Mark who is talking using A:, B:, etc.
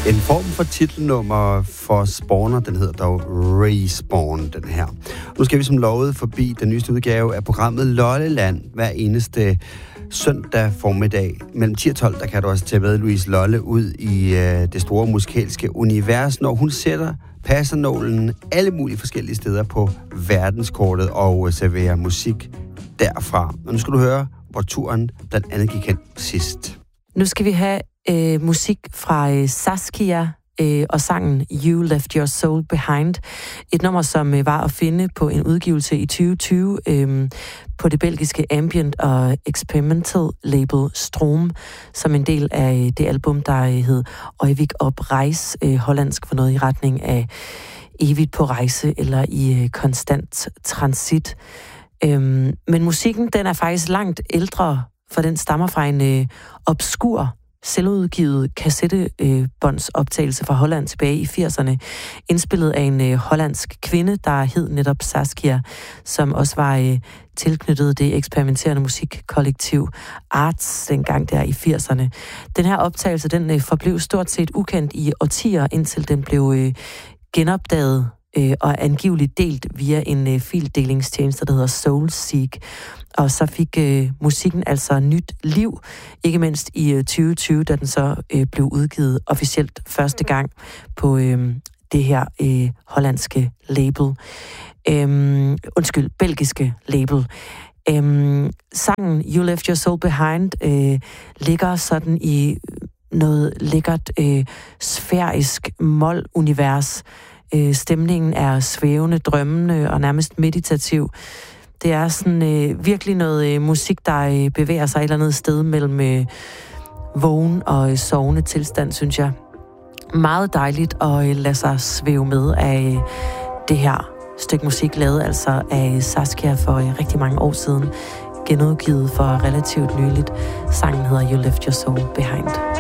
A: En form for titelnummer for Spawner, den hedder dog Respawn, den her. Nu skal vi som lovet forbi den nyeste udgave af programmet Lolleland hver eneste søndag formiddag. Mellem 10 og 12, der kan du også tage med Louise Lolle ud i det store musikalske univers, når hun passer nålen alle mulige forskellige steder på verdenskortet og serverer musik derfra. Og nu skal du høre, hvor turen blandt andet gik hen sidst.
B: Nu skal vi have musik fra Saskia og sangen You Left Your Soul Behind. Et nummer, som var at finde på en udgivelse i 2020 på det belgiske ambient og experimental label Stroom, som en del af det album, der hed Øjvik op Rejs, hollandsk for noget i retning af evigt på rejse eller i konstant transit. Men musikken, den er faktisk langt ældre, for den stammer fra en obskur selvudgivet kassettebåndsoptagelse fra Holland tilbage i 80'erne, indspillet af en hollandsk kvinde, der hed netop Saskia, som også var tilknyttet det eksperimenterende musikkollektiv Arts dengang der i 80'erne. Den her optagelse, den forblev stort set ukendt i årtier, indtil den blev genopdaget og angiveligt delt via en fildelingstjeneste, der hedder Soulseek. Og så fik musikken altså nyt liv, ikke mindst i 2020, da den så blev udgivet officielt første gang på det her hollandske label. Belgiske label. Sangen You Left Your Soul Behind ligger sådan i noget lækkert sfærisk mol-univers. Stemningen er svævende, drømmende og nærmest meditativ. Det er sådan virkelig noget musik, der bevæger sig et eller andet sted mellem vågen og sovende tilstand, synes jeg. Meget dejligt at lade sig svæve med af det her stykke musik, lavet altså af Saskia for rigtig mange år siden, genudgivet for relativt nyligt. Sangen hedder You Left Your Soul Behind.